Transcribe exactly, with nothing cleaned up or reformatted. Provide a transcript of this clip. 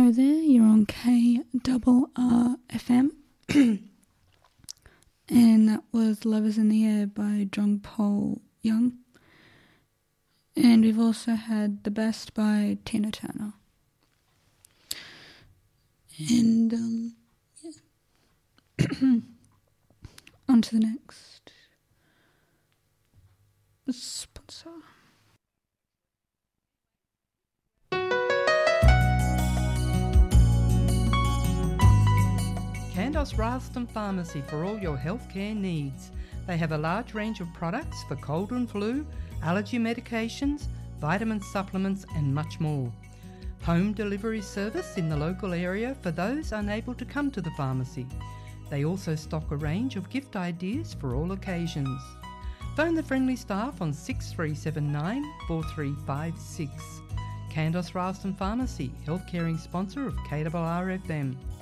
Hello there, you're on K R R F M. And that was Love is in the Air by John Paul Young. And we've also had The Best by Tina Turner. And, um, yeah. On to the next sponsor. Candos Ralston Pharmacy for all your healthcare needs. They have a large range of products for cold and flu, allergy medications, vitamin supplements and much more. Home delivery service in the local area for those unable to come to the pharmacy. They also stock a range of gift ideas for all occasions. Phone the friendly staff on six three seven nine, four three five six. Candos Ralston Pharmacy, health caring sponsor of K R R F M.